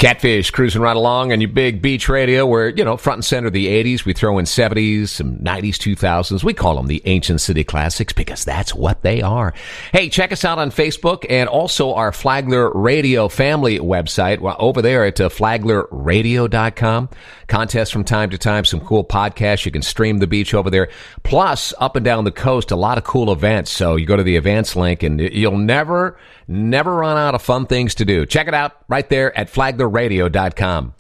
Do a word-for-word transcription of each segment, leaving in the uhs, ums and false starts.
Catfish cruising right along on your big beach radio where, you know, front and center the eighties. We throw in seventies, some nineties, two thousands. We call them the Ancient City Classics because that's what they are. Hey, check us out on Facebook and also our Flagler Radio family website. Well, over there at uh, flagler radio dot com. Contests from time to time, some cool podcasts. You can stream the beach over there. Plus, up and down the coast, a lot of cool events. So you go to the events link and you'll never, never run out of fun things to do. Check it out right there at flagler radio dot com.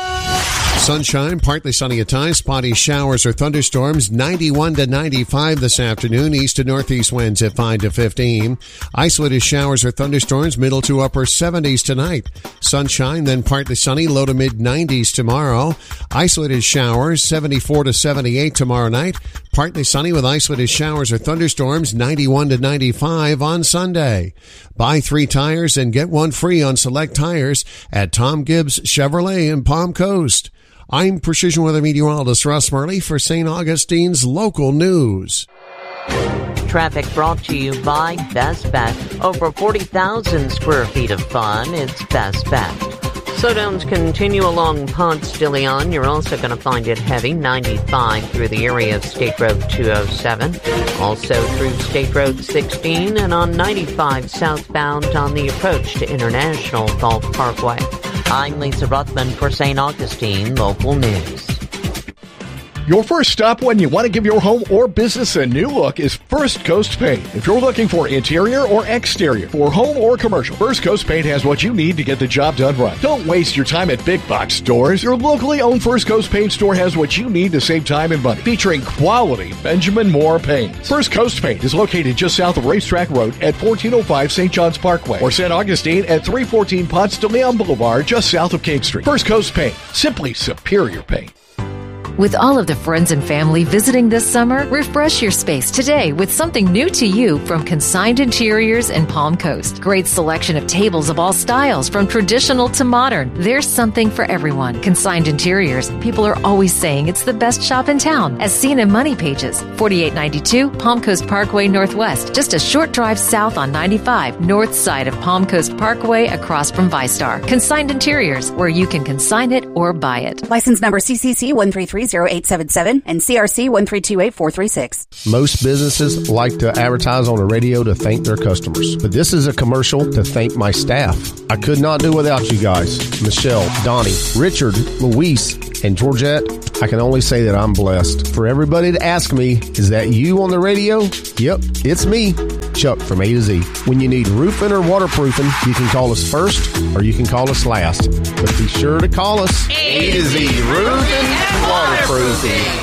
Sunshine, partly sunny at times, spotty showers or thunderstorms, ninety-one to ninety-five this afternoon, east to northeast winds at five to fifteen. Isolated showers or thunderstorms, middle to upper seventies tonight. Sunshine, then partly sunny, low to mid nineties tomorrow. Isolated showers, seventy-four to seventy-eight tomorrow night. Partly sunny with isolated showers or thunderstorms, ninety-one to ninety-five on Sunday. Buy three tires and get one free on select tires at Tom Gibbs Chevrolet in Palm Coast. I'm Precision Weather Meteorologist Russ Murley for Saint Augustine's Local News. Traffic brought to you by Best Bet. Over forty thousand square feet of fun. It's Best Bet. Slowdowns continue along Ponce de Leon. You're also going to find it heavy, ninety-five through the area of State Road two oh seven. Also through State Road sixteen and on ninety-five southbound on the approach to International Golf Parkway. I'm Lisa Ruthman for Saint Augustine Local News. Your first stop when you want to give your home or business a new look is First Coast Paint. If you're looking for interior or exterior, for home or commercial, First Coast Paint has what you need to get the job done right. Don't waste your time at big box stores. Your locally owned First Coast Paint store has what you need to save time and money. Featuring quality Benjamin Moore paints. First Coast Paint is located just south of Racetrack Road at fourteen oh five Saint John's Parkway or Saint Augustine at three fourteen Ponce de Leon Boulevard just south of Cape Street. First Coast Paint. Simply superior paint. With all of the friends and family visiting this summer, refresh your space today with something new to you from Consigned Interiors and Palm Coast. Great selection of tables of all styles, from traditional to modern. There's something for everyone. Consigned Interiors. People are always saying it's the best shop in town, as seen in Money Pages. forty-eight ninety-two Palm Coast Parkway Northwest, just a short drive south on ninety-five, north side of Palm Coast Parkway across from ViStar. Consigned Interiors, where you can consign it or buy it. License number C C C one three three zero eight seven seven and C R C one three two eight four three six. Most businesses like to advertise on the radio to thank their customers, but this is a commercial to thank my staff. I could not do without you guys. Michelle, Donnie, Richard, Luis, and Georgette. I can only say that I'm blessed. For everybody to ask me, is that you on the radio? Yep, it's me, Chuck from A to Z. When you need roofing or waterproofing, you can call us first or you can call us last. But be sure to call us A to Z Roofing and Waterproofing.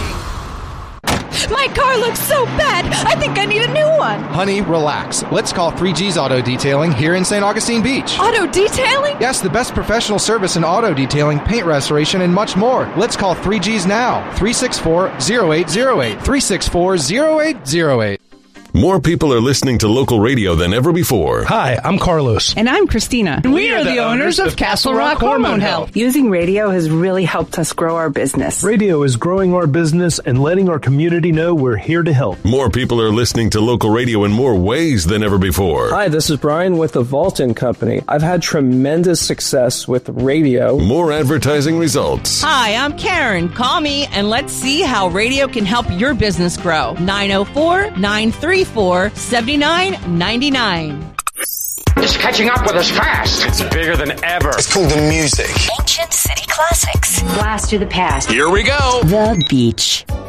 My car looks so bad, I think I need a new one. Honey, relax. Let's call three G's Auto Detailing here in Saint Augustine Beach. Auto detailing? Yes, the best professional service in auto detailing, paint restoration, and much more. Let's call three G's now. three six four, zero eight zero eight. three six four, zero eight zero eight. More people are listening to local radio than ever before. Hi, I'm Carlos. And I'm Christina. And we, we are, are the, the owners of Castle Rock Hormone Health. Using radio has really helped us grow our business. Radio is growing our business and letting our community know we're here to help. More people are listening to local radio in more ways than ever before. Hi, this is Brian with the Vaulton Company. I've had tremendous success with radio. More advertising results. Hi, I'm Karen. Call me and let's see how radio can help your business grow. nine oh four, nine three four, seven nine nine nine. It's catching up with us fast. It's bigger than ever. It's called the music. Ancient City Classics. Blast to the past. Here we go. The Beach.